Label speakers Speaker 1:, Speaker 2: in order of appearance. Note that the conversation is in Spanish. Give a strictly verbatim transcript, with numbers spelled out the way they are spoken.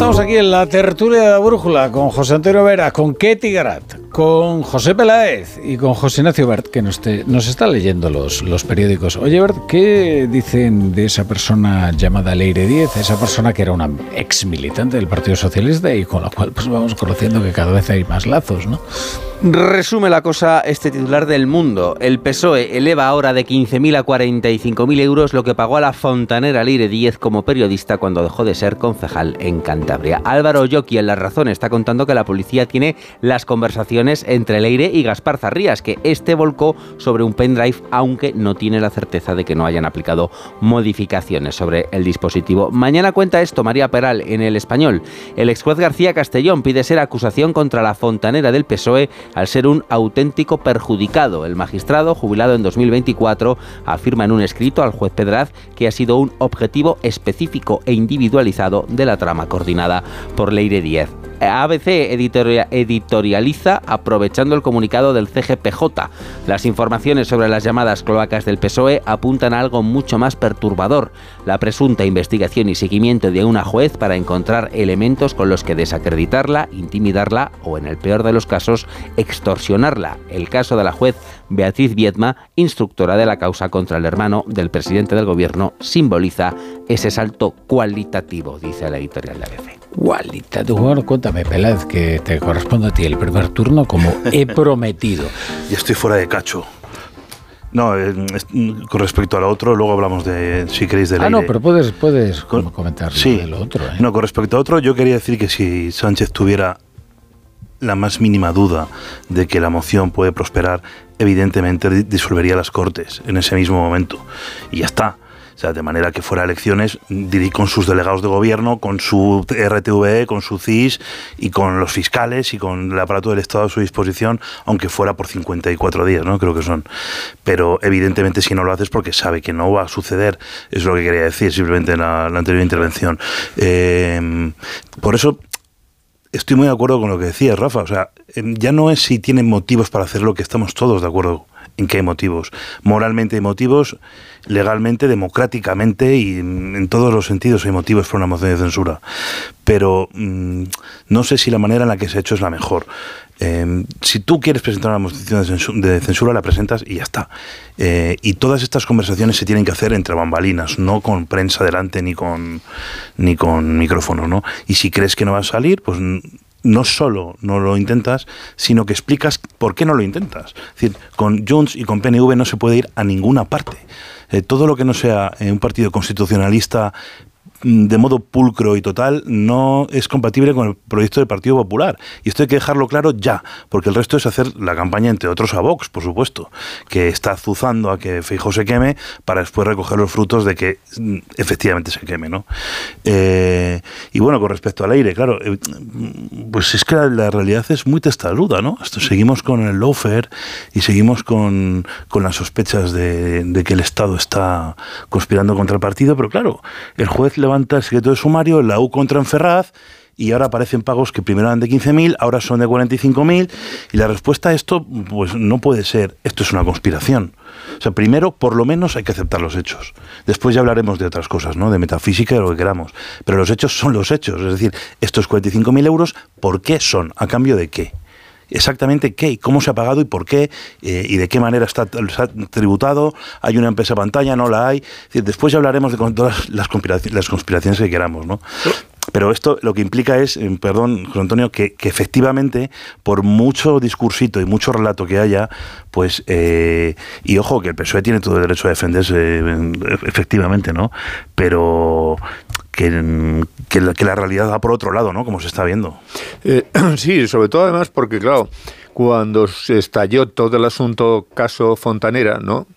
Speaker 1: estamos aquí en la tertulia de la brújula con José Antonio Vera, con Ketty Garat, con José Peláez y con José Ignacio Bert, que nos, te, nos está leyendo los, los periódicos. Oye, Bert, ¿qué dicen de esa persona llamada Leire Díez? Esa persona que era una ex militante del Partido Socialista y con la cual pues vamos conociendo que cada vez hay más lazos, ¿no?
Speaker 2: Resume la cosa este titular del Mundo. El P S O E eleva ahora de quince mil a cuarenta y cinco mil euros lo que pagó a la fontanera Leire Díez como periodista cuando dejó de ser concejal en Cantabria. Álvaro Lloqui en La Razón está contando que la policía tiene las conversaciones entre Leire y Gaspar Zarrías, que este volcó sobre un pendrive, aunque no tiene la certeza de que no hayan aplicado modificaciones sobre el dispositivo. Mañana cuenta esto María Peral en El Español. El exjuez García Castellón pide ser acusación contra la fontanera del P S O E al ser un auténtico perjudicado. El magistrado, jubilado en dos mil veinticuatro, afirma en un escrito al juez Pedraz que ha sido un objetivo específico e individualizado de la trama coordinada por Leire Díez. A B C editoria, editorializa aprovechando el comunicado del C G P J. Las informaciones sobre las llamadas cloacas del P S O E apuntan a algo mucho más perturbador: la presunta investigación y seguimiento de una juez para encontrar elementos con los que desacreditarla, intimidarla o, en el peor de los casos, extorsionarla. El caso de la juez Beatriz Viedma, instructora de la causa contra el hermano del presidente del gobierno, simboliza ese salto cualitativo, dice la editorial de A B C.
Speaker 1: Cualitativo. Bueno, cuéntame, Peláez, que te corresponde a ti el primer turno, como he prometido.
Speaker 3: Ya estoy fuera de cacho. No, eh, con respecto a lo otro, luego hablamos de, si queréis, de Leire.
Speaker 1: Ah, no, pero puedes, puedes
Speaker 3: con,
Speaker 1: comentar
Speaker 3: sí,
Speaker 1: de lo otro. ¿eh?
Speaker 3: No, con respecto a otro, yo quería decir que si Sánchez tuviera la más mínima duda de que la moción puede prosperar, evidentemente disolvería las Cortes en ese mismo momento. Y ya está. O sea, de manera que fuera elecciones con sus delegados de gobierno, con su R T V E, con su C I S y con los fiscales y con el aparato del Estado a su disposición, aunque fuera por cincuenta y cuatro días, ¿no? Creo que son. Pero evidentemente si no lo haces porque sabe que no va a suceder, es lo que quería decir simplemente en la, la anterior intervención. Eh, por eso estoy muy de acuerdo con lo que decías, Rafa. O sea, ya no es si tienen motivos para hacerlo, que estamos todos de acuerdo en que hay motivos. Moralmente hay motivos, legalmente, democráticamente y en todos los sentidos hay motivos para una moción de censura. Pero mmm, no sé si la manera en la que se ha hecho es la mejor. Eh, si tú quieres presentar una moción de censura, de censura, la presentas y ya está. Eh, y todas estas conversaciones se tienen que hacer entre bambalinas, no con prensa delante ni con, ni con micrófono, ¿no? Y si crees que no va a salir, pues no solo no lo intentas, sino que explicas por qué no lo intentas. Es decir, con Junts y con P N V no se puede ir a ninguna parte. Eh, todo lo que no sea eh, un partido constitucionalista de modo pulcro y total no es compatible con el proyecto del Partido Popular. Y esto hay que dejarlo claro ya, porque el resto es hacer la campaña, entre otros, a Vox, por supuesto, que está azuzando a que Feijóo se queme para después recoger los frutos de que efectivamente se queme, ¿no? Eh, y bueno, con respecto al aire, claro, eh, pues es que la, la realidad es muy testaruda, ¿no? Esto, seguimos con el lawfare y seguimos con, con las sospechas de, de que el Estado está conspirando contra el partido, pero claro, el juez levanta el secreto de sumario, la U contra Enferraz, y ahora aparecen pagos que primero eran de quince mil, ahora son de cuarenta y cinco mil, y la respuesta a esto, pues no puede ser, esto es una conspiración. O sea, primero, por lo menos hay que aceptar los hechos. Después ya hablaremos de otras cosas, ¿no? De metafísica y de lo que queramos. Pero los hechos son los hechos, es decir, estos cuarenta y cinco mil euros, ¿por qué son? ¿A cambio de qué? Exactamente qué y cómo se ha pagado y por qué eh, y de qué manera está, está tributado. ¿Hay una empresa pantalla? ¿No la hay? Es decir, después ya hablaremos de todas las conspiraciones, las conspiraciones que queramos, ¿no? Pero esto lo que implica es, eh, perdón, José Antonio, que, que efectivamente, por mucho discursito y mucho relato que haya, pues, eh, y ojo, que el P S O E tiene todo el derecho a defenderse, eh, efectivamente, ¿no? Pero que, que, la, que la realidad va por otro lado, ¿no? Como se está viendo.
Speaker 4: Eh, sí, sobre todo además porque, claro, cuando se estalló todo el asunto caso Fontanera, ¿no?